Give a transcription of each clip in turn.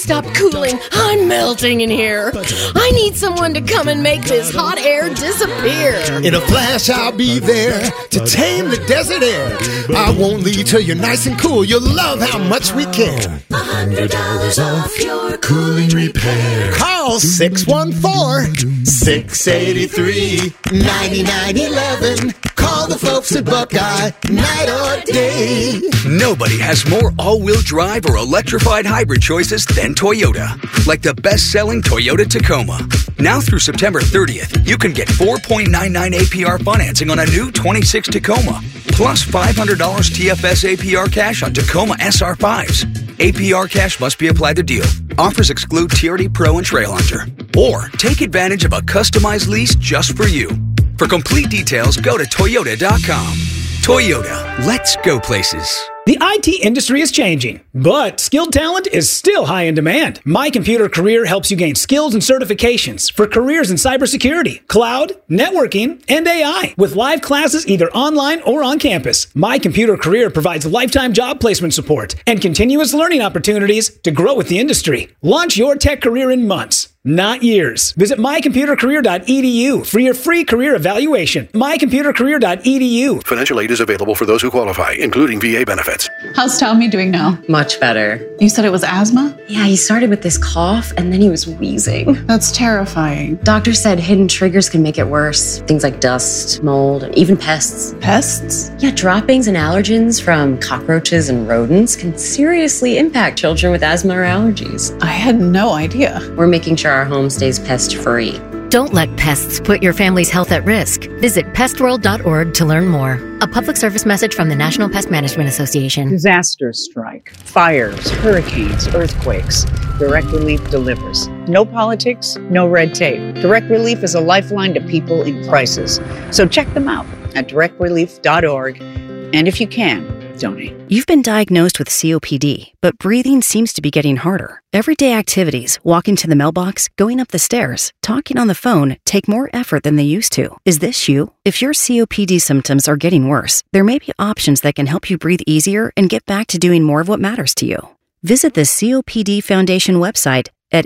Stop cooling. I'm melting in here. I need someone to come and make this hot air disappear. In a flash, I'll be there to tame the desert air. I won't leave till you're nice and cool. You'll love how much we care. $100 off your cooling repair. Call 614-683-9911. Call the folks at Buckeye, night or day. Nobody has more all-wheel drive or electrified hybrid choices than Toyota. Like the best-selling Toyota Tacoma. Now through September 30th, you can get 4.99 APR financing on a new 26 Tacoma. Plus $500 TFS APR cash on Tacoma SR5s. APR cash must be applied to deal. Offers exclude TRD Pro and Trail Hunter. Or take advantage of a customized lease just for you. For complete details, go to Toyota.com. Toyota, let's go places. The IT industry is changing, but skilled talent is still high in demand. My Computer Career helps you gain skills and certifications for careers in cybersecurity, cloud, networking, and AI, with live classes either online or on campus. My Computer Career provides lifetime job placement support and continuous learning opportunities to grow with the industry. Launch your tech career in months, not years. Visit mycomputercareer.edu for your free career evaluation. mycomputercareer.edu. Financial aid is available for those who qualify, including VA benefits. How's Tommy doing now? Much better. You said it was asthma? Yeah, he started with this cough and then he was wheezing. That's terrifying. Doctor said hidden triggers can make it worse. Things like dust, mold, and even pests. Pests? Yeah, droppings and allergens from cockroaches and rodents can seriously impact children with asthma or allergies. I had no idea. We're making sure our home stays pest-free. Don't let pests put your family's health at risk. Visit pestworld.org to learn more. A public service message from the National Pest Management Association. Disasters strike, fires, hurricanes, earthquakes. Direct Relief delivers. No politics, no red tape. Direct Relief is a lifeline to people in crisis. So check them out at directrelief.org. And if you can, donate. You've been diagnosed with COPD, but breathing seems to be getting harder. Everyday activities, walking to the mailbox, going up the stairs, talking on the phone, take more effort than they used to. Is this you? If your COPD symptoms are getting worse, there may be options that can help you breathe easier and get back to doing more of what matters to you. Visit the COPD Foundation website at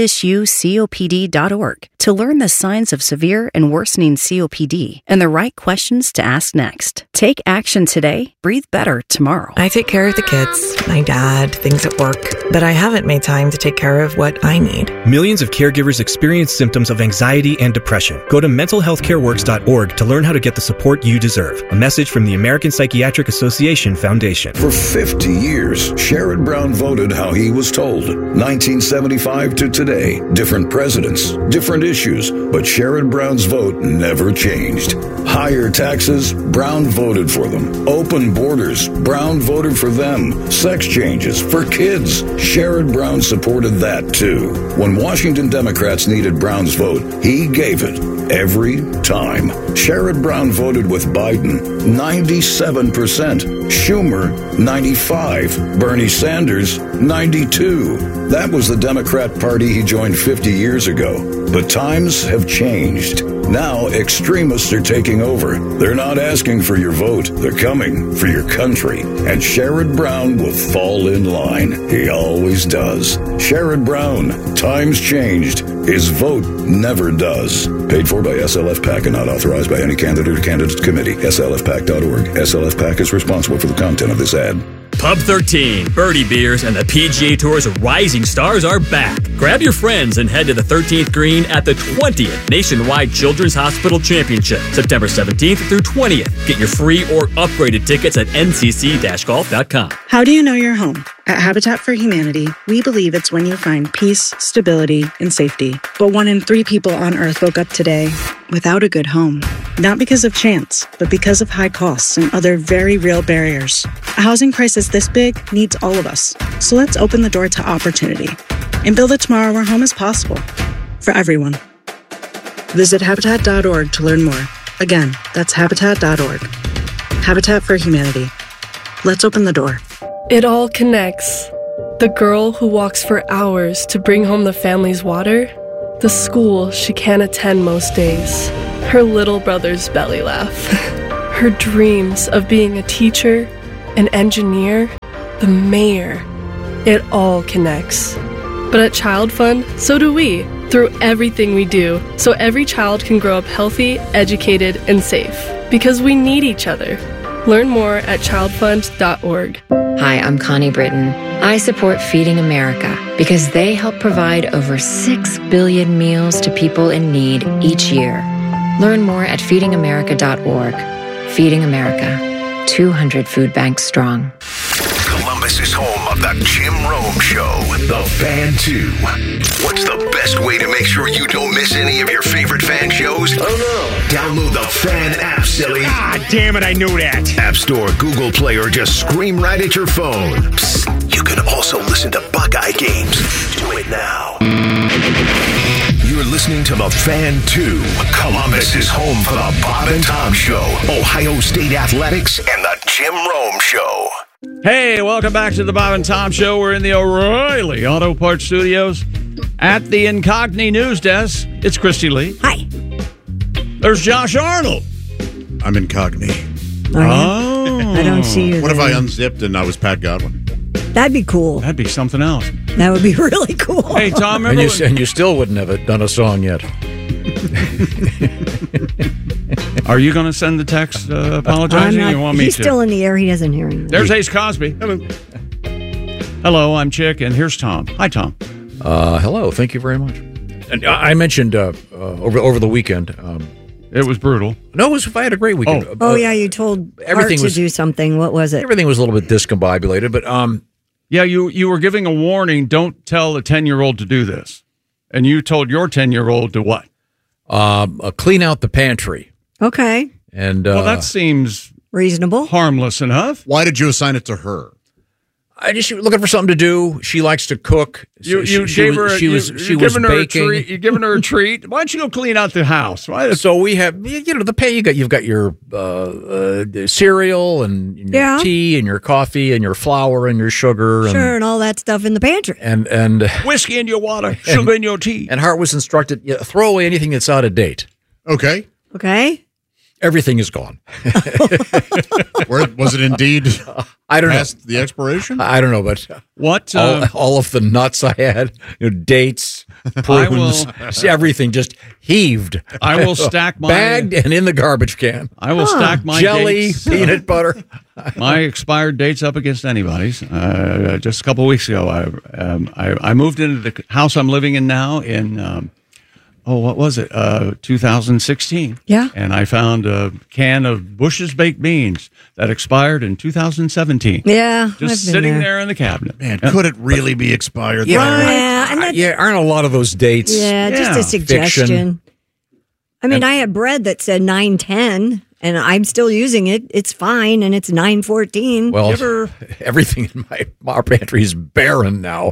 isthisyoucopd.org to learn the signs of severe and worsening COPD and the right questions to ask next. Take action today, breathe better tomorrow. I take care of the kids, my dad, things at work, but I haven't made time to take care of what I need. Millions of caregivers experience symptoms of anxiety and depression. Go to mentalhealthcareworks.org to learn how to get the support you deserve. A message from the American Psychiatric Association Foundation. For 50 years, Sherrod Brown voted how he was told. 1975 to today, different presidents, different issues, but Sherrod Brown's vote never changed. Higher taxes, Brown voted for them. Open borders, Brown voted for them. Sex changes for kids, Sherrod Brown supported that too. When Washington Democrats needed Brown's vote, he gave it every time. Sherrod Brown voted with Biden 97%, Schumer 95%, Bernie Sanders 92%. That was the Democrat Party he joined 50 years ago. But times have changed. Now extremists are taking over. They're not asking for your vote. They're coming for your country. And Sherrod Brown will fall in line. He always does. Sherrod Brown. Times changed. His vote never does. Paid for by SLF PAC and not authorized by any candidate or candidates committee. SLFPAC.org. SLF PAC is responsible for the content of this ad. Pub 13, Birdie Beers, and the PGA Tour's rising stars are back. Grab your friends and head to the 13th green at the 20th Nationwide Children's Hospital Championship, September 17th through 20th. Get your free or upgraded tickets at ncc-golf.com. How do you know your home? At Habitat for Humanity, we believe it's when you find peace, stability, and safety. But 1 in 3 people on Earth woke up today without a good home. Not because of chance, but because of high costs and other very real barriers. A housing crisis this big needs all of us. So let's open the door to opportunity and build a tomorrow where home is possible for everyone. Visit Habitat.org to learn more. Again, that's Habitat.org. Habitat for Humanity. Let's open the door. It all connects. The girl who walks for hours to bring home the family's water, the school she can't attend most days, her little brother's belly laugh, her dreams of being a teacher, an engineer, the mayor. It all connects. But at Child Fund, so do we, through everything we do, so every child can grow up healthy, educated, and safe. Because we need each other. Learn more at childfund.org. Hi, I'm Connie Britton. I support Feeding America because they help provide over 6 billion meals to people in need each year. Learn more at feedingamerica.org. Feeding America, 200 food banks strong. Columbus is home of the Jim Rome Show, The Fan 2. What's the best way to make sure you don't miss any of your favorite fan shows? Oh no. Download the Fan app, silly. Ah, damn it, I knew that. App Store, Google Play, or just scream right at your phone. Psst, you can also listen to Buckeye games. Do it now. You're listening to The Fan 2. Columbus is home for the Bob and Tom Show, Ohio State Athletics, and the Jim Rome Show. Hey, welcome back to the Bob and Tom Show. We're in the O'Reilly Auto Parts Studios at the Incogni News Desk. It's Christy Lee. Hi. There's Josh Arnold. I'm Incogni. Oh. I don't see you. What if I unzipped and I was Pat Godwin? That'd be cool. That'd be something else. That would be really cool. Hey, Tom, and you still wouldn't have done a song yet. Are you going to send the text apologizing? Or you want me he's to? Still in the air. He doesn't hear anything. There's Ace Cosby. Hello, I'm Chick, and here's Tom. Hi, Tom. Hello. Thank you very much. And I mentioned over the weekend. It was brutal. No, I had a great weekend. Oh yeah, you told everything to do something. What was it? Everything was a little bit discombobulated, but yeah, you were giving a warning. Don't tell a 10-year-old to do this, and you told your 10-year-old to what? Clean out the pantry. Okay. And well, that seems reasonable, harmless enough. Why did you assign it to her? I just looking for something to do. She likes to cook. You was baking. You're giving her a treat. Why don't you go clean out the house? So we have, you've got your cereal and your tea and your coffee and your flour and your sugar. And all that stuff in the pantry. And whiskey in your water, sugar in your tea. And Hart was instructed, throw away anything that's out of date. Okay. Everything is gone. Was it indeed? I don't know. Past the expiration? I don't know, but what all of the nuts I had, dates, prunes, everything just heaved. I will stack my bagged and in the garbage can. I will stack my jelly, dates, peanut butter, my expired dates up against anybody's. Just a couple of weeks ago, I moved into the house I'm living in now in. What was it? 2016. Yeah. And I found a can of Bush's baked beans that expired in 2017. Yeah. Just sitting there in the cabinet. Man, could it really be expired? Yeah. Aren't a lot of those dates? Yeah, just a suggestion. Fiction. I mean, I had bread that said 910, and I'm still using it. It's fine, and it's 914. Well, everything in our pantry is barren now.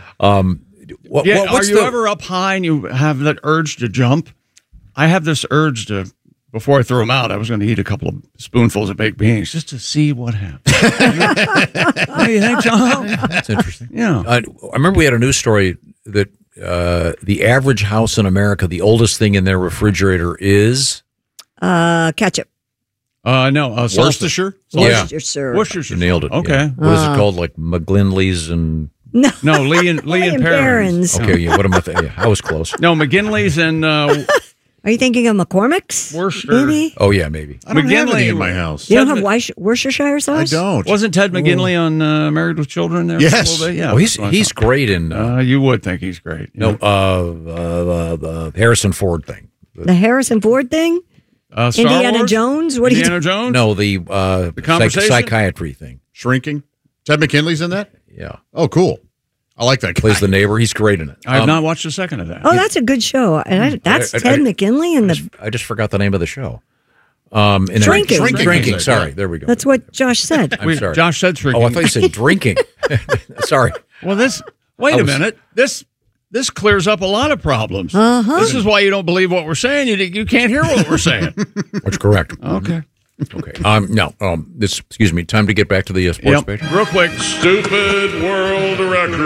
Are you ever up high and you have that urge to jump? I have this urge to, before I throw them out, I was going to eat a couple of spoonfuls of baked beans just to see what happens. What do you think, Tom? That's interesting. Yeah. I remember we had a news story that the average house in America, the oldest thing in their refrigerator is? Ketchup. No, Worcestershire? Worcestershire. Worcestershire. You nailed it. Okay. Yeah. What is it called? Like McGinley's and... No, Lee and Perrins. Okay, yeah, what am I thinking? I was close. No, McGinley's and... Are you thinking of McCormick's? Worcester. Maybe? Oh, yeah, maybe. I don't have any in my house. You don't have Worcestershire sauce? I don't. Wasn't Ted McGinley on Married with Children there? Yes. For a little bit? Yeah. Well, he's great in... you would think he's great. No, the Harrison Ford thing. The Harrison Ford thing? Indiana Jones? What Indiana Jones? No, the conversation? Psychiatry thing. Shrinking? Ted McKinley's in that? Yeah. Oh, cool. I like that guy. Plays the neighbor. He's great in it. I have not watched a second of that. Oh, that's a good show. And that's Ted McKinley and I just forgot the name of the show. Shrinking. Sorry, there we go. That's what Josh said. I'm sorry. Josh said shrinking. Oh, I thought you said drinking. Sorry. Well, wait a minute. This clears up a lot of problems. This is why you don't believe what we're saying. You can't hear what we're saying. That's correct. Okay. Okay. Excuse me. Time to get back to the sports page. Real quick. Stupid world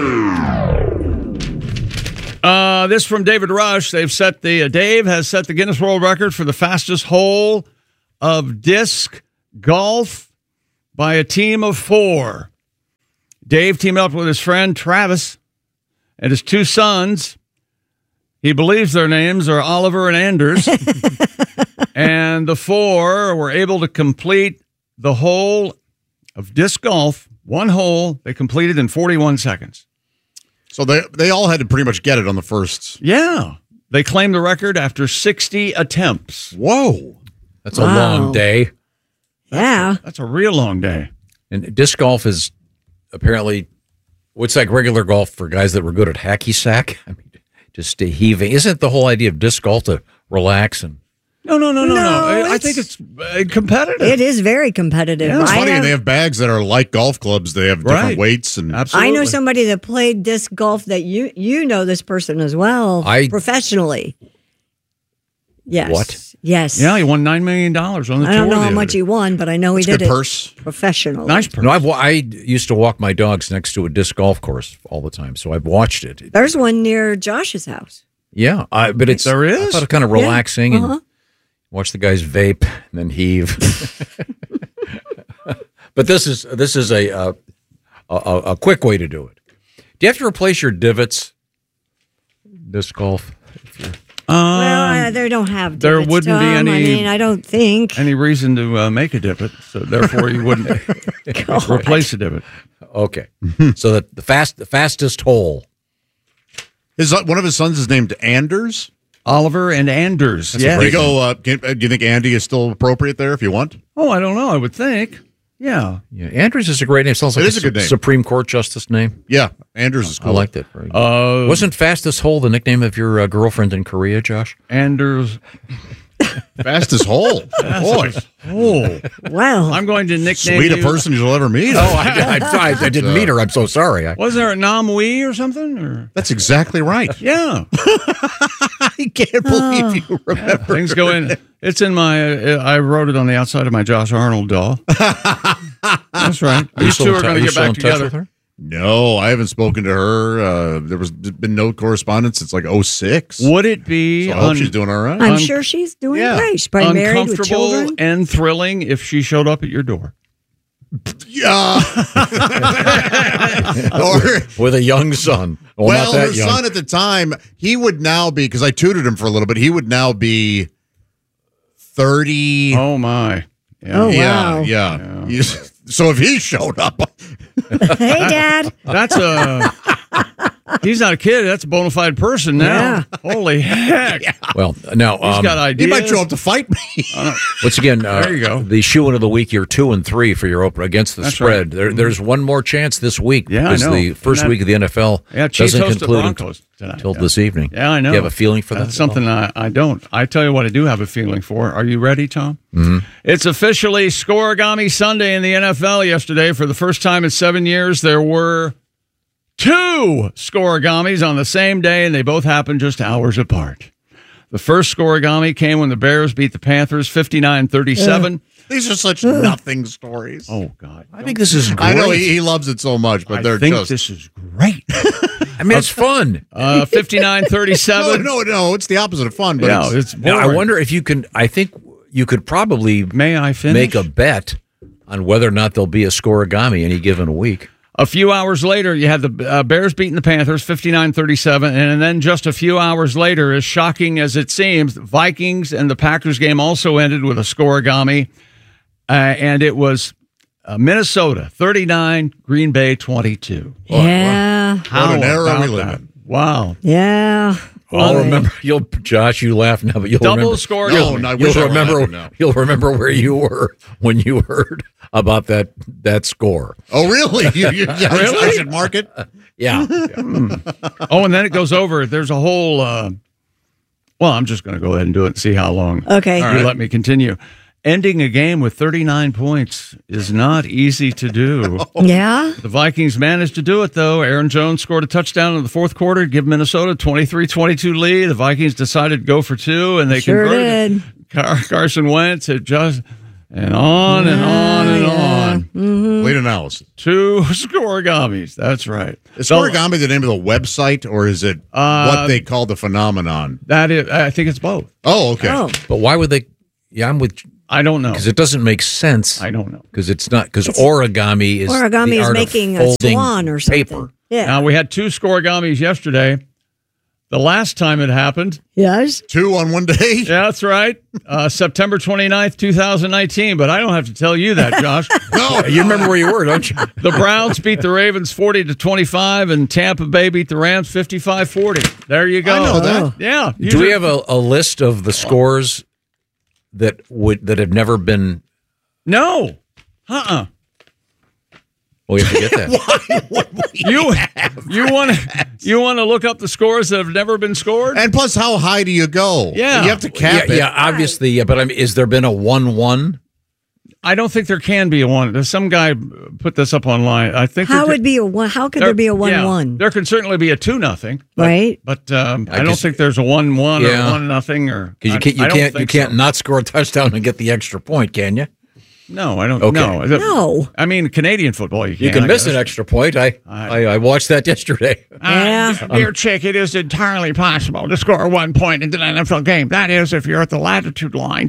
record. This from David Rush. Dave has set the Guinness World Record for the fastest hole of disc golf by a team of 4. Dave teamed up with his friend Travis and his two sons. He believes their names are Oliver and Anders. And the four were able to complete the hole of disc golf. One hole they completed in 41 seconds. So they all had to pretty much get it on the first. Yeah. They claimed the record after 60 attempts. Whoa. That's a long day. Yeah. That's a real long day. And disc golf is apparently what's like regular golf for guys that were good at hacky sack. I mean, just heaving. Isn't the whole idea of disc golf to relax and No. I think it's competitive. It is very competitive. Yeah, it's funny, and they have bags that are like golf clubs. They have different weights and I know somebody that played disc golf that you know this person as well professionally. Yes. What? Yes. Yeah, he won $9 million on the tour. I don't know how much he won, but I know he did it professionally. Nice purse. No, I used to walk my dogs next to a disc golf course all the time, so I've watched it. There's one near Josh's house. Yeah, but it's there is. I thought it kind of relaxing Yeah, and watch the guys vape and then heave. But this is a quick way to do it. Do you have to replace your divots? Disc golf. Well, they don't have there divots, wouldn't be Tom. any. I mean, I don't think any reason to make a divot, so therefore you wouldn't replace a divot. Okay, so the fastest hole. One of his sons is named Anders. Oliver and Anders. Yeah. Do you think Andy is still appropriate there if you want? Oh, I don't know. I would think. Yeah. Anders is a great name. Sounds like a good name. Supreme Court justice name. Yeah, Anders is cool. I liked it. Wasn't Fastest Hole the nickname of your girlfriend in Korea, Josh? Anders. Fastest Hole. Boy. Oh. Well. I'm going to nickname Sweet a person you'll ever meet. Oh, I didn't meet her. I'm so sorry. Was there a Nam Wee or something? Or? That's exactly right. Yeah. I can't believe you remember. Things go in. It's in my. I wrote it on the outside of my Josh Arnold doll. That's right. These two are going to get back together. No, I haven't spoken to her. There's been no correspondence since like 2006. Would it be? So I hope she's doing all right. I'm sure she's doing great. She's probably married with children. Uncomfortable and thrilling if she showed up at your door. Yeah. Or with a young son. Well, her son at the time, he would now be, because I tutored him for a little bit, he would now be 30. Oh, my. Yeah. Oh, wow. Yeah. So if he showed up. Hey, Dad. That's he's not a kid. That's a bona fide person now. Yeah. Holy heck. Yeah. Well, now he's got ideas. He might show up to fight me. Once again, there you go. The shoe-in of the week, you're 2 and 3 for your open against the spread. Right. There's one more chance this week. Yeah, because the first week of the NFL doesn't conclude until this evening. Yeah, I know. Do you have a feeling for that? That's something I don't. I tell you what I do have a feeling for. Are you ready, Tom? Mm-hmm. It's officially Scoregami Sunday in the NFL yesterday. For the first time in 7 years, there were 2 Scoregamis on the same day, and they both happened just hours apart. The first Scoregami came when the Bears beat the Panthers 59-37. These are such nothing stories. Oh, God. I think this is great. I know he loves it so much, but I think this is great. I mean, it's fun. 59-37. No, it's the opposite of fun. But yeah, it's now, I wonder if you can, I think you could probably make a bet on whether or not there'll be a Scoregami any given week. A few hours later, you had the Bears beating the Panthers 59-37, and then just a few hours later, as shocking as it seems, Vikings and the Packers game also ended with a Scoregami, and it was Minnesota 39, Green Bay 22. Yeah. What an era we live in. Wow. Yeah. I'll remember. Josh, you laugh now, but you'll double remember. Score. No, You'll remember where you were when you heard about that score. Oh, really? Really? I should mark it. Yeah. Oh, and then it goes over. There's a whole. Well, I'm just going to go ahead and do it and see how long. Okay. You let me continue. Ending a game with 39 points is not easy to do. Yeah. The Vikings managed to do it, though. Aaron Jones scored a touchdown in the fourth quarter to give Minnesota a 23-22 lead. The Vikings decided to go for 2, and they converted. Carson Wentz had just... And on and on and on. Mm-hmm. Late analysis. 2 Scoregamis. That's right. Is Scoregami the name of the website, or is it what they call the phenomenon? That is, I think it's both. Oh, okay. Oh. But why would they? Yeah, I'm with. I don't know. Because it doesn't make sense. I don't know. Because it's not. Because origami is origami the is art making of a folding swan or something. paper. Yeah. Now, we had 2 scorigamis yesterday. The last time it happened. Yes. 2 on one day? Yeah, that's right. September 29th, 2019. But I don't have to tell you that, Josh. No. You remember where you were, don't you? The Browns beat the Ravens 40-25, and Tampa Bay beat the Rams 55-40. There you go. I know that. Yeah. Do we have a list of the scores that have never been? No. Well, you have to get that. Why would we You want to look up the scores that have never been scored? And plus, how high do you go? Yeah. You have to cap it. Yeah, obviously. Yeah, but I mean, has there been a 1-1? I don't think there can be a 1. There's some guy put this up online. I think How would be a 1? How could there be a 1-1? There can certainly be a 2-0, right? But I don't think there's a 1-1 or 1-0 or because you can't not score a touchdown and get the extra point, can you? No, I don't. Okay. No. I mean, Canadian football, you can miss an extra point. I watched that yesterday. Dear Chick, it is entirely possible to score 1 point in an NFL game. That is, if you're at the latitude line.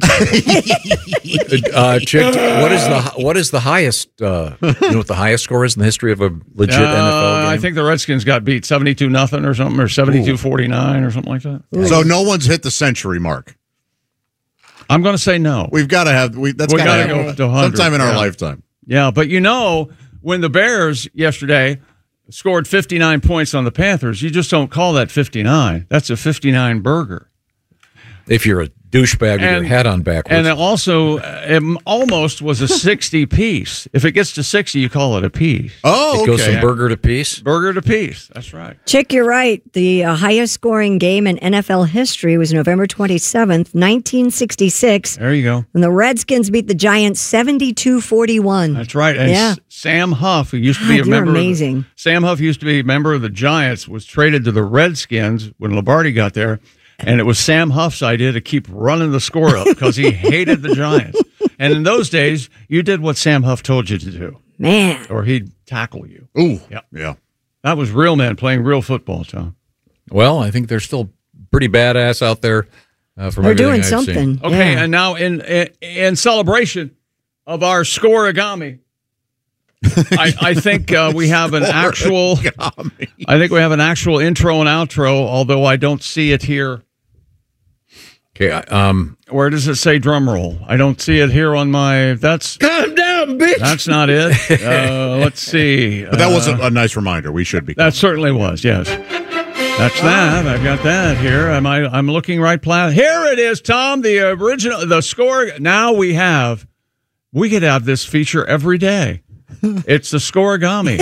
Chick, what is the highest? You know what the highest score is in the history of a legit NFL game? I think the Redskins got beat 72-0 or something, or 72-49 or something like that. So no one's hit the century mark. I'm going to say no. We've got to have. That's got to go to 100 sometime in our lifetime. Yeah, but when the Bears yesterday scored 59 points on the Panthers, you just don't call that 59. That's a 59 burger. If you're a douchebag with your hat on backwards. And also, it almost was a 60 piece. If it gets to 60, you call it a piece. Oh, It goes from burger to piece? Burger to piece. That's right. Chick, you're right. The highest scoring game in NFL history was November 27th, 1966. There you go. When the Redskins beat the Giants 72-41. That's right. And Sam Huff, who used to be a member amazing. Sam Huff used to be a member of the Giants, was traded to the Redskins when Lombardi got there. And it was Sam Huff's idea to keep running the score up because he hated the Giants. And in those days, you did what Sam Huff told you to do. Man. Or he'd tackle you. Ooh. Yeah. That was real men playing real football, Tom. Well, I think they're still pretty badass out there. They're doing something. Okay, and now in celebration of our scorigami, I think we have an actual. I think we have an actual intro and outro, although I don't see it here. Okay. Where does it say drum roll? I don't see it here on my. That's calm down, bitch. That's not it. Let's see. But that was a nice reminder. We should be. That certainly was. Yes. That's that. I've got that here. I'm looking right. Here it is, Tom. The original. The score. Now we could have this feature every day. It's the scorigami.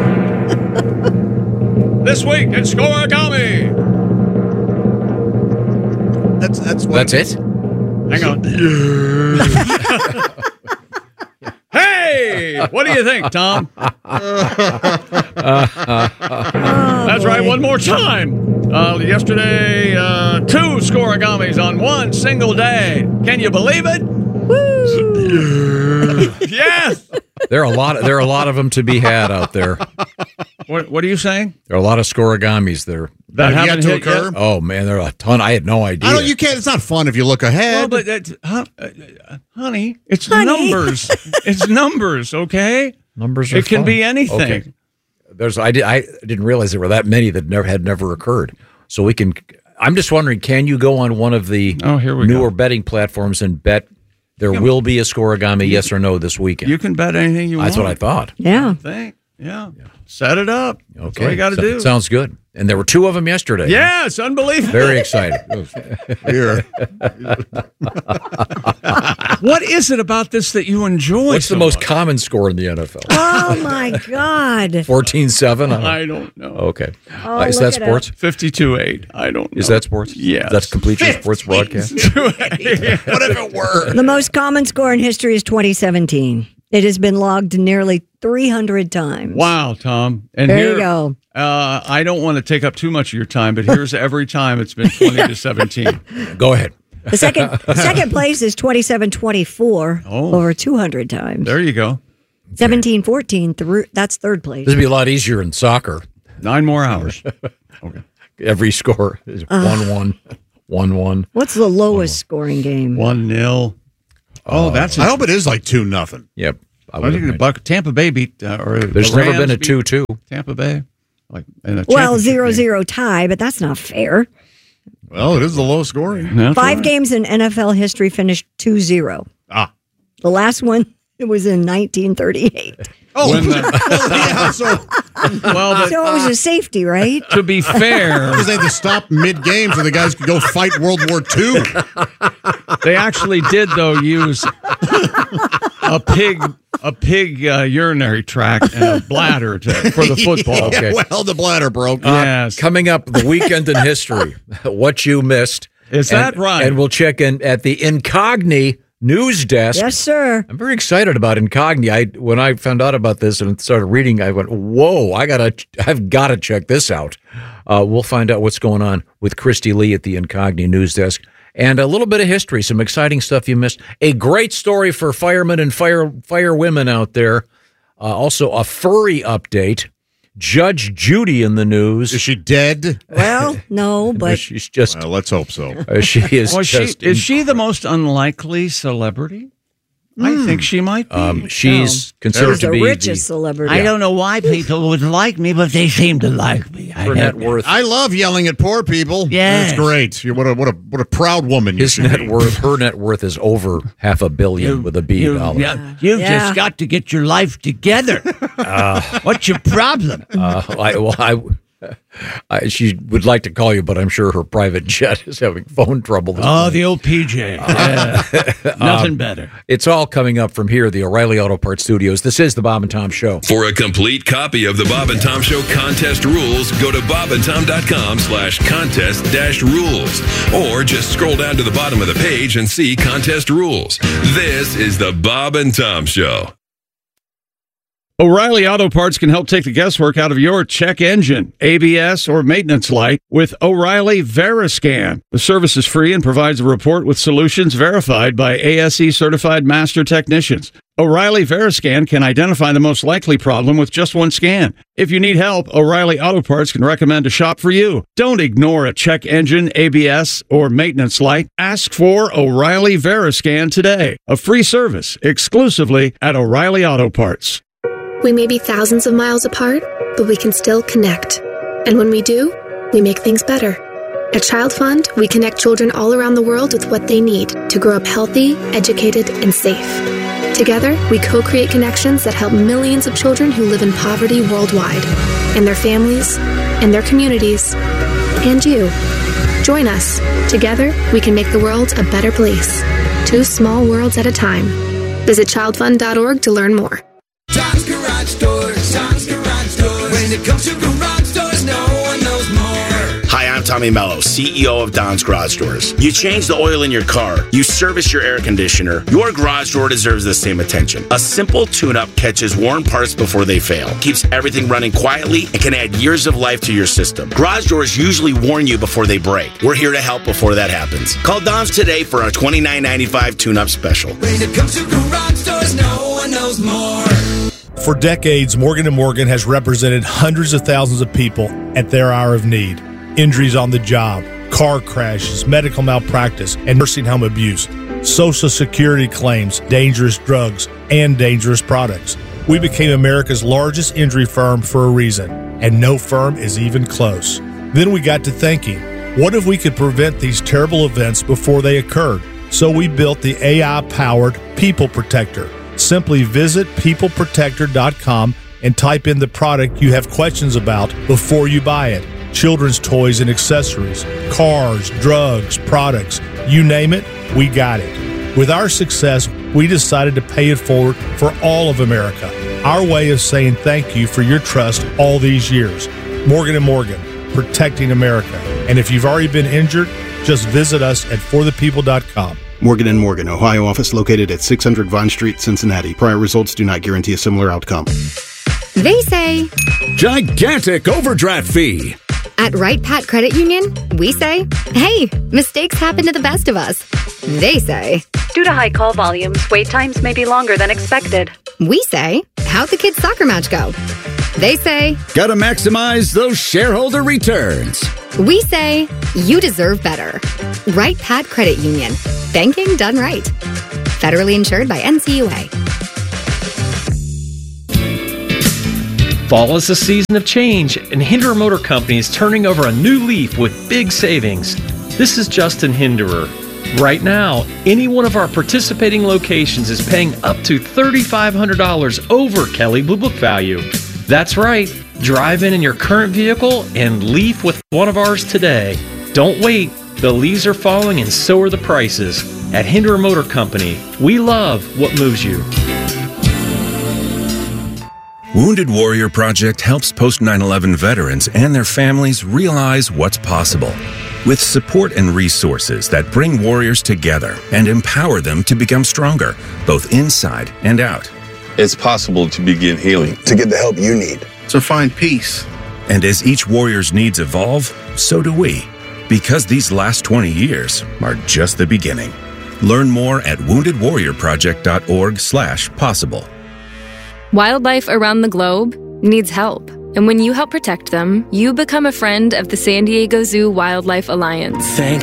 This week in scorigami. That's it. Hang on. Hey, what do you think, Tom? That's right. One more time. Yesterday, 2 scorigamis on one single day. Can you believe it? Woo! Yes. There are a lot of them to be had out there. What are you saying? There are a lot of scorigamis there that haven't yet to occur. Yet? Oh man, there are a ton. I had no idea. You can't. It's not fun if you look ahead. Well, but honey, it's numbers. It's numbers. Okay. Numbers are. It can fun. be anything. Okay. I didn't realize there were that many that had never occurred. So we can. I'm just wondering, can you go on one of the newer betting platforms and bet? There will be a scorigami, yes or no, this weekend. You can bet anything you want. That's what I thought. Yeah. Yeah. Set it up. Okay. That's all you got to do. Sounds good. And there were 2 of them yesterday. Yeah, it's unbelievable. Very excited. Here. What is it about this that you enjoy? What's the most common score in the NFL? Oh, my God. 14-7? I don't know. Okay. Oh, is that sports? 52-8. I don't know. Is that sports? Yeah. That's complete your sports broadcast? What if it were? The most common score in history is 2017. It has been logged nearly 300 times. Wow, Tom. And there you go. I don't want to take up too much of your time, but here's every time it's been 20-17. Go ahead. The second place is 27-24, over 200 times. There you go. 17-14, that's third place. This would be a lot easier in soccer. 9 more hours. Okay. Every score is 1-1, 1-1. What's the lowest scoring game? 1-0. Oh, that's. I hope it is like 2-0. Yep. I think Tampa Bay beat. There's never been a 2-2. Tampa Bay. Like in a Well, championship 0-0 tie, but that's not fair. Well, it is the low scoring. That's 5 right. games in NFL history finished 2-0. Ah. The last one, it was in 1938. Oh, When the- yeah, so Well, but So it was a safety, right? to be fair, because they had to stop mid-game so the guys could go fight World War II. they actually did though use a pig urinary tract and a bladder for the football. Yeah, well, the bladder broke. Yes. Coming up, the weekend in history, what you missed. Is that right? And we'll check in at the Incogni news desk. Yes, sir. I'm very excited about Incogni. When I found out about this and started reading, I went, "Whoa! I've got to check this out." We'll find out what's going on with Christy Lee at the Incogni news desk, and a little bit of history, some exciting stuff you missed. A great story for firemen and fire women out there. Also, a furry update. Judge Judy in the news. Is she dead? Well, no, but she's just. Well, let's hope so. She is. Well, just is she the most unlikely celebrity? I think she might be. She's considered she's to the be richest celebrity. I don't know why people would like me, but they seem to like me. her net worth. I love yelling at poor people. Yes. That's great. What a proud woman you His should net be. worth. Her net worth is over $500 million with a B dollar. You've Yeah. just got to get your life together. What's your problem? She would like to call you, but I'm sure her private jet is having phone trouble. This morning. The old PJ. Yeah. Nothing better. It's all coming up from here, the O'Reilly Auto Parts Studios. This is the Bob and Tom Show. For a complete copy of the Bob and Tom Show contest rules, go to bobandtom.com/contest-rules. Or just scroll down to the bottom of the page and see contest rules. This is the Bob and Tom Show. O'Reilly Auto Parts can help take the guesswork out of your check engine, ABS, or maintenance light with O'Reilly Veriscan. The service is free and provides a report with solutions verified by ASE certified master technicians. O'Reilly Veriscan can identify the most likely problem with just one scan. If you need help, O'Reilly Auto Parts can recommend a shop for you. Don't ignore a check engine, ABS, or maintenance light. Ask for O'Reilly Veriscan today. A free service exclusively at O'Reilly Auto Parts. We may be thousands of miles apart, but we can still connect. And when we do, we make things better. At Child Fund, we connect children all around the world with what they need to grow up healthy, educated, and safe. Together, we co-create connections that help millions of children who live in poverty worldwide, and their families, and their communities, and you. Join us. Together, we can make the world a better place. 2 small worlds at a time. Visit childfund.org to learn more. Tom's Garage Doors, Tom's Garage Doors. When it comes to garage doors, no one knows more. Hi, I'm Tommy Mello, CEO of Don's Garage Doors. You change the oil in your car, you service your air conditioner, your garage door deserves the same attention. A simple tune-up catches worn parts before they fail, keeps everything running quietly, and can add years of life to your system. Garage doors usually warn you before they break. We're here to help before that happens. Call Don's today for our $29.95 tune-up special. When it comes to garage doors, no one knows more. For decades, Morgan & Morgan has represented hundreds of thousands of people at their hour of need. Injuries on the job, car crashes, medical malpractice, and nursing home abuse, Social Security claims, dangerous drugs, and dangerous products. We became America's largest injury firm for a reason, and no firm is even close. Then we got to thinking, what if we could prevent these terrible events before they occurred? So we built the AI-powered People Protector. Simply visit peopleprotector.com and type in the product you have questions about before you buy it. Children's toys and accessories, cars, drugs, products, you name it, we got it. With our success, we decided to pay it forward for all of America. Our way of saying thank you for your trust all these years. Morgan & Morgan, protecting America. And if you've already been injured, just visit us at forthepeople.com. Morgan & Morgan, Ohio office located at 600 Vine Street, Cincinnati. Prior results do not guarantee a similar outcome. They say gigantic overdraft fee. At Wright Pat Credit Union, we say, hey, mistakes happen to the best of us. They say, due to high call volumes, wait times may be longer than expected. We say, how'd the kids' soccer match go? They say, gotta maximize those shareholder returns. We say, you deserve better. Wright Pat Credit Union. Banking done right. Federally insured by NCUA. Fall is a season of change, and Hinderer Motor Company is turning over a new leaf with big savings. This is Justin Hinderer. Right now, any one of our participating locations is paying up to $3,500 over Kelley Blue Book value. That's right. Drive in your current vehicle and leaf with one of ours today. Don't wait. The leaves are falling and so are the prices. At Hinderer Motor Company, we love what moves you. Wounded Warrior Project helps post 9/11 veterans and their families realize what's possible. With support and resources that bring warriors together and empower them to become stronger, both inside and out. It's possible to begin healing. To get the help you need. To find peace. And as each warrior's needs evolve, so do we. Because these last 20 years are just the beginning. Learn more at woundedwarriorproject.org/possible. Wildlife around the globe needs help. And when you help protect them, you become a friend of the San Diego Zoo Wildlife Alliance. Thank